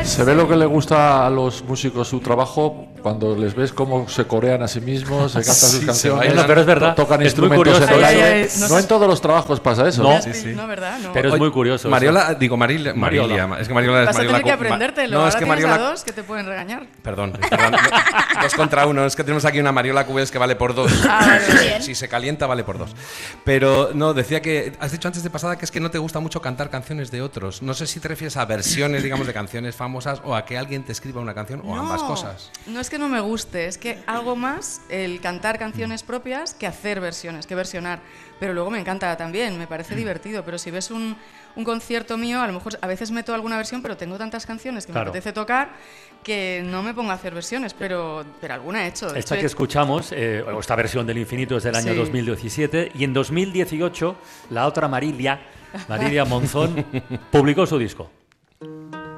Se ve lo que le gusta a los músicos su trabajo cuando les ves cómo se corean a sí mismos, se cantan sus canciones, no, pero es verdad, tocan es muy instrumentos curioso. en el aire. No No en todos los trabajos pasa eso. No. No, ¿verdad? No. Pero es muy curioso. Mariola, digo Marilia. Es que Mariola es Vas a Mariola. tener que aprendértelo. No, Ahora es que tienes Mariola. a dos que te pueden regañar. Perdón. 2 contra 1. Es que tenemos aquí una Mariola Cubes que vale por 2. Si se calienta, vale por 2. Pero no, decía que. Has dicho antes de pasada que es que no te gusta mucho cantar canciones de otros. No sé si te refieres a versiones, digamos, de canciones famosas o a que alguien te escriba una canción o ambas cosas. No es que no me guste, es que algo más el cantar canciones propias que hacer versiones, que versionar. Pero luego me encanta también, me parece divertido. Pero si ves un concierto mío, a lo mejor a veces meto alguna versión, pero tengo tantas canciones que me apetece tocar que no me pongo a hacer versiones, pero alguna he hecho. Esta que escuchamos, esta versión del Infinito es del año 2017, y en 2018 la otra Marilia Monzón publicó su disco.